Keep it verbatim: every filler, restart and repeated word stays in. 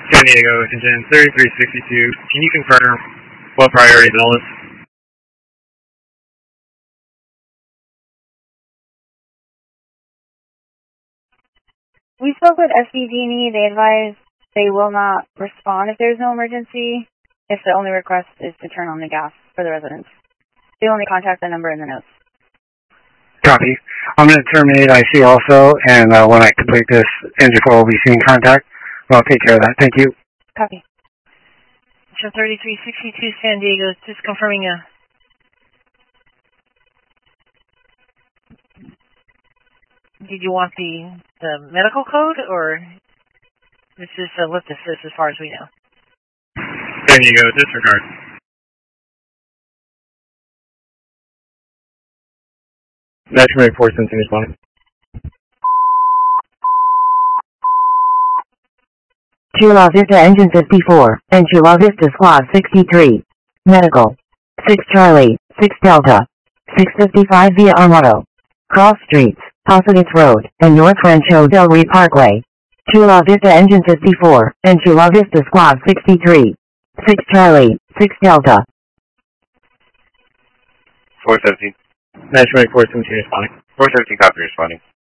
San Diego, engine thirty-three sixty-two. Can you confirm what priority bill is? We spoke with S D G and E. They advised they will not respond if there's no emergency, if the only request is to turn on the gas for the residents. They only contact the number in the notes. Copy. I'm going to terminate I C also, and uh, when I complete this, engine four will be seeing contact. I'll take care of that. Thank you. Copy. Engine thirty-three sixty-two San Diego, just confirming a... Did you want the, the medical code, or this is a lift assist as far as we know? San Diego, disregard. National Report Sensing responding. Chula Vista Engine fifty-four, and Chula Vista Squad sixty-three. Medical. six Charlie, six Delta. six fifty-five via Armato. Cross Streets, Pasadena Road, and North Rancho Del Rey Parkway. Chula Vista Engine fifty-four, and Chula Vista Squad sixty-three. six Charlie, six Delta. four seventeen. National Report Sensing responding. four seventeen copy responding.